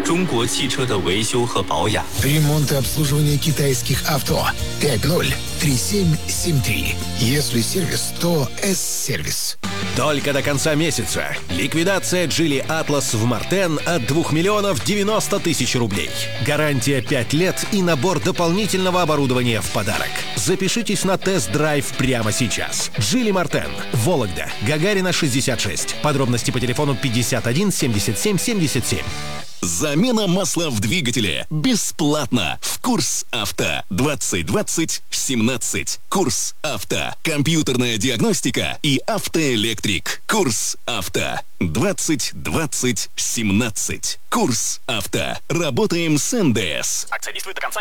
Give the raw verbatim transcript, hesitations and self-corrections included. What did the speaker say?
中国汽车的维修和保养。 Ремонт и обслуживание китайских авто. пять ноль три семь семь три. Если сервис, то С-сервис. Только до конца месяца. Ликвидация Geely Atlas в Мартен от двух миллионов девяносто тысяч рублей. Гарантия пять лет и набор дополнительного оборудования в подарок. Запишитесь на тест-драйв прямо сейчас. Geely Мартен. Вологда. Гагарина, шестьдесят шесть. Подробности по телефону пятьдесят один семьдесят семь семьдесят семь. Замена масла в двигателе бесплатно в Курс Авто. двадцать двадцать семнадцать. Курс Авто. Компьютерная диагностика и автоэлектрик. Курс Авто. двадцать двадцать семнадцать. Курс Авто. Работаем с эн дэ эс. Акция действует до конца